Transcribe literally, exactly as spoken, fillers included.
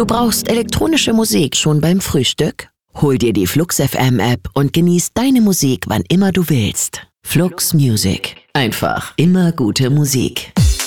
Du brauchst elektronische Musik schon beim Frühstück? Hol dir die Flux F M App und genieß deine Musik, wann immer du willst. Flux Music. Einfach immer gute Musik.